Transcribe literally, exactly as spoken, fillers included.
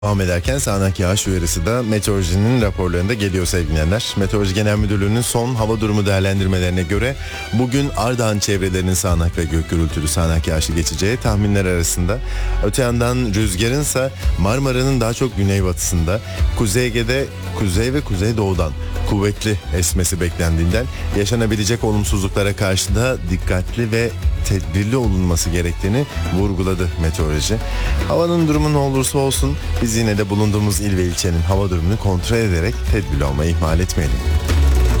Devam ederken sağanak yağış uyarısı da meteorolojinin raporlarında geliyor sevgili dinleyenler. Meteoroloji Genel Müdürlüğü'nün son hava durumu değerlendirmelerine göre bugün Ardahan çevrelerinin sağanak ve gök gürültülü sağanak yağışlı geçeceği tahminler arasında. Öte yandan rüzgarın ise Marmara'nın daha çok güneybatısında, Kuzey Ege'de kuzey ve kuzeydoğudan kuvvetli esmesi beklendiğinden yaşanabilecek olumsuzluklara karşı da dikkatli ve tedbirli olunması gerektiğini vurguladı meteoroloji. Havanın durumu ne olursa olsun biz yine de bulunduğumuz il ve ilçenin hava durumunu kontrol ederek tedbirli olmayı ihmal etmeyelim.